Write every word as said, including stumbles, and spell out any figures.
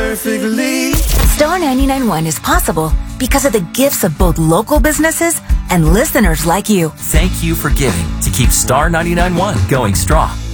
perfectly. Star ninety-nine point one is possible because of the gifts of both local businesses and listeners like you. Thank you for giving to keep Star ninety-nine point one going strong.